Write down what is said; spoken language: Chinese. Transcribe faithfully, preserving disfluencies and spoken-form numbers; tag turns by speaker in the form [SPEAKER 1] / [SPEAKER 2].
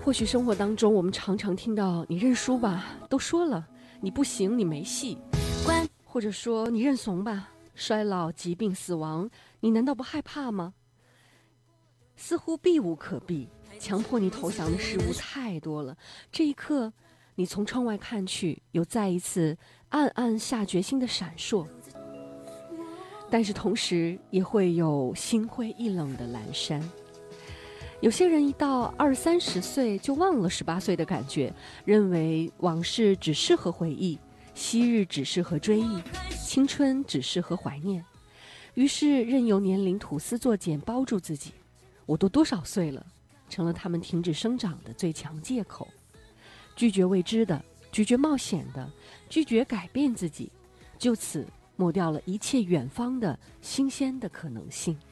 [SPEAKER 1] 或许生活当中我们常常听到你认输吧，都说了你不行，你没戏，或者说你认怂吧，衰老疾病死亡你难道不害怕吗？似乎避无可避，强迫你投降的事物太多了。这一刻你从窗外看去，有再一次暗暗下决心的闪烁，但是同时也会有心灰意冷的阑珊。有些人一到二三十岁就忘了十八岁的感觉，认为往事只适合回忆，昔日只适合追忆，青春只适合怀念，于是任由年龄吐丝作茧包住自己。我都多少岁了，成了他们停止生长的最强借口。拒绝未知的，拒绝冒险的，拒绝改变自己，就此抹掉了一切远方的新鲜的可能性。